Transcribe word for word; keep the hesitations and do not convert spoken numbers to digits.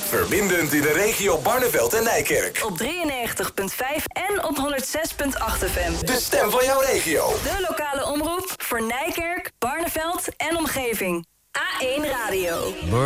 Verbindend in de regio Barneveld en Nijkerk. Op drieënnegentig komma vijf en op honderd zes komma acht F M. De stem van jouw regio. De lokale omroep voor Nijkerk, Barneveld en omgeving. A één Radio.